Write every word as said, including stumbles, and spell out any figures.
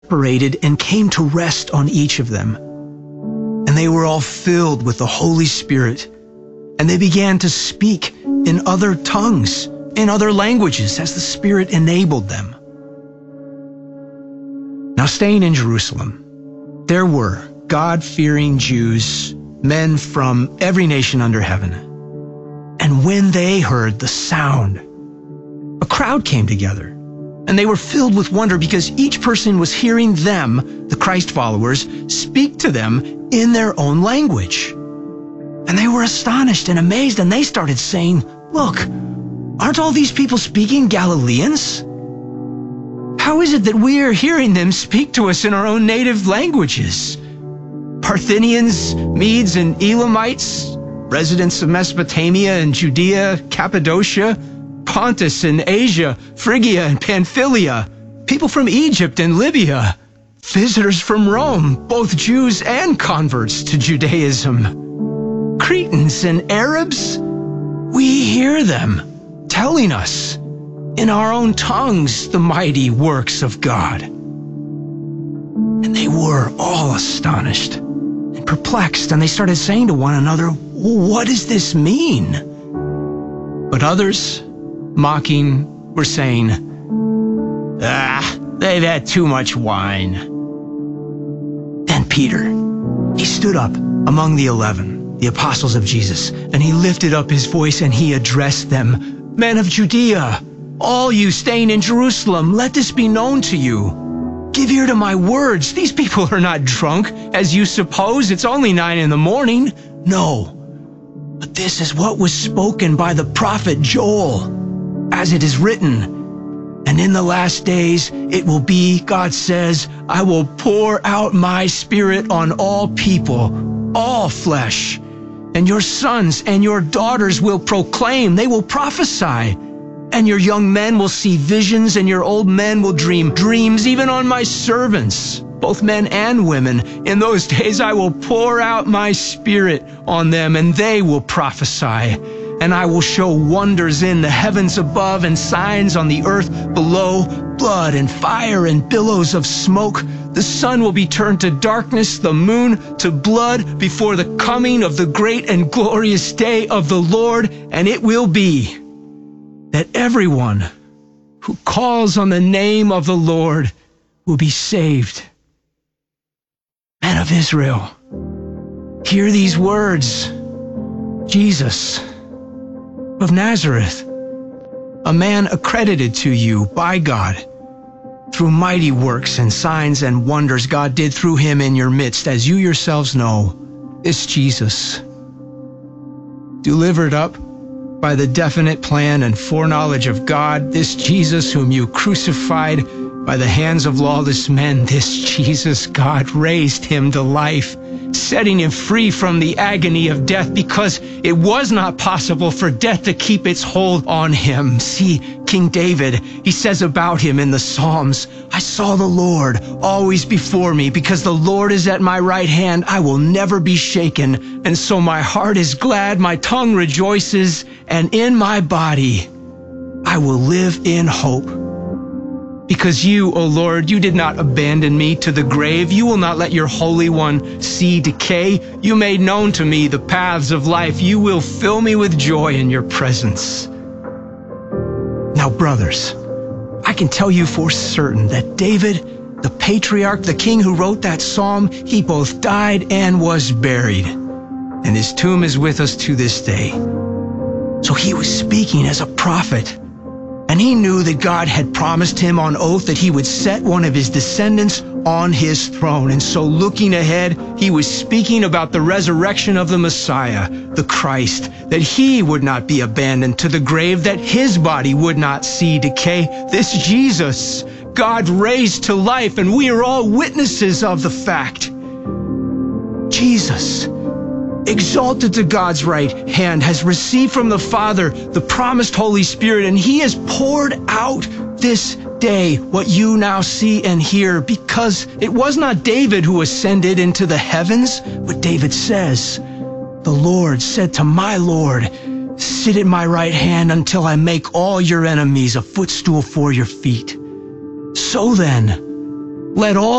separated and came to rest on each of them. And they were all filled with the Holy Spirit, and they began to speak in other tongues, in other languages, as the Spirit enabled them. Now, staying in Jerusalem, there were God-fearing Jews, men from every nation under heaven. And when they heard the sound, a crowd came together, and they were filled with wonder because each person was hearing them, the Christ followers, speak to them in their own language. And they were astonished and amazed, and they started saying, "Look, aren't all these people speaking Galileans? How is it that we are hearing them speak to us in our own native languages? Parthians, Medes, and Elamites, residents of Mesopotamia and Judea, Cappadocia, Pontus and Asia, Phrygia and Pamphylia, people from Egypt and Libya, visitors from Rome, both Jews and converts to Judaism, Cretans and Arabs, we hear them telling us in our own tongues the mighty works of God." And they were all astonished and perplexed, and they started saying to one another, "What does this mean?" But others, mocking, were saying, "Ah, they've had too much wine." Then Peter, he stood up among the eleven, the apostles of Jesus, and he lifted up his voice and he addressed them, "Men of Judea, all you staying in Jerusalem, let this be known to you. Give ear to my words. These people are not drunk, as you suppose. It's only nine in the morning. No, but this is what was spoken by the prophet Joel, as it is written, and in the last days it will be, God says, I will pour out my Spirit on all people, all flesh, and your sons and your daughters will proclaim, they will prophesy. And your young men will see visions, and your old men will dream dreams, even on my servants, both men and women. In those days I will pour out my Spirit on them, and they will prophesy. And I will show wonders in the heavens above and signs on the earth below, blood and fire and billows of smoke. The sun will be turned to darkness, the moon to blood before the coming of the great and glorious day of the Lord. And it will be that everyone who calls on the name of the Lord will be saved." Men of Israel, hear these words. Jesus of Nazareth, a man accredited to you by God through mighty works and signs and wonders God did through him in your midst, as you yourselves know, this Jesus, delivered up by the definite plan and foreknowledge of God, this Jesus whom you crucified by the hands of lawless men, this Jesus, God raised him to life, setting him free from the agony of death, because it was not possible for death to keep its hold on him. See, King David, he says about him in the Psalms, I saw the Lord always before me. Because the Lord is at my right hand, I will never be shaken. And so my heart is glad, my tongue rejoices, and in my body I will live in hope. Because you, O Lord, you did not abandon me to the grave. You will not let your Holy One see decay. You made known to me the paths of life. You will fill me with joy in your presence. Now, brothers, I can tell you for certain that David, the patriarch, the king who wrote that psalm, he both died and was buried, and his tomb is with us to this day. So he was speaking as a prophet. And he knew that God had promised him on oath that he would set one of his descendants on his throne. And so looking ahead, he was speaking about the resurrection of the Messiah, the Christ, that he would not be abandoned to the grave, that his body would not see decay. This Jesus, God raised to life, and we are all witnesses of the fact. Jesus, exalted to God's right hand, has received from the Father the promised Holy Spirit, and he has poured out this day what you now see and hear, because it was not David who ascended into the heavens, but David says, the Lord said to my Lord, sit at my right hand until I make all your enemies a footstool for your feet. So then, Let all